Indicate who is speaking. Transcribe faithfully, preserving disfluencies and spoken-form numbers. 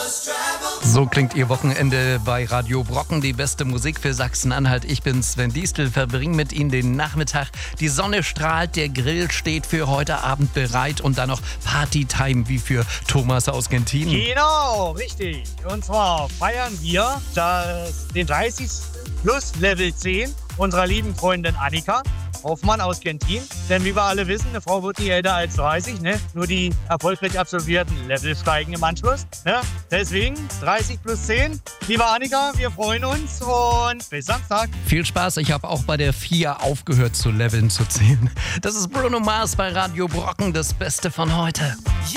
Speaker 1: So klingt Ihr Wochenende bei Radio Brocken, die beste Musik für Sachsen-Anhalt. Ich bin Sven Diestel, verbringe mit Ihnen den Nachmittag. Die Sonne strahlt, der Grill steht für heute Abend bereit und dann noch Partytime wie für Thomas aus Gentin.
Speaker 2: Genau, richtig. Und zwar feiern wir das, den dreißig plus Level zehn unserer lieben Freundin Annika Hoffmann aus Gentin. Denn wie wir alle wissen, eine Frau wird nie älter als dreißig, ne? Nur die erfolgreich absolvierten Level steigen im Anschluss. Ne? Deswegen dreißig plus zehn. Liebe Annika, wir freuen uns und bis Samstag.
Speaker 1: Viel Spaß, ich habe auch bei der vier aufgehört zu leveln zu zehn. Das ist Bruno Mars bei Radio Brocken, das Beste von heute.